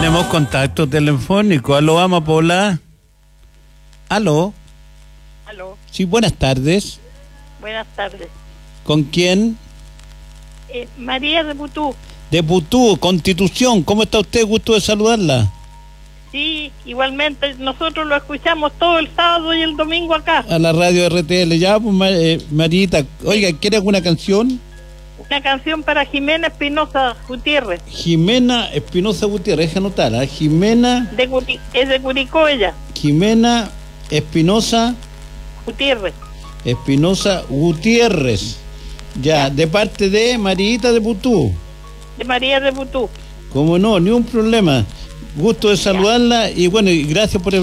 tenemos contacto telefónico. Aló, Amapola. Aló. Aló, Sí, buenas tardes. buenas tardes. ¿Con quién? María de Putú. De Putú, Constitución. ¿Cómo está usted? Gusto de saludarla. Sí, igualmente nosotros lo escuchamos todo el sábado y el domingo acá. A la radio RTL. Ya, pues, Marita. Oiga, ¿quiere alguna canción? Una canción para Jimena Espinosa Gutiérrez. Jimena Espinosa Gutiérrez, deja anotar. Jimena Es de Curicó ella, Jimena Espinosa Gutiérrez. Gutiérrez. Ya, de parte de Marita de Putú. De María de Putú. Como no, ni un problema. Gusto de saludarla y bueno, y gracias por el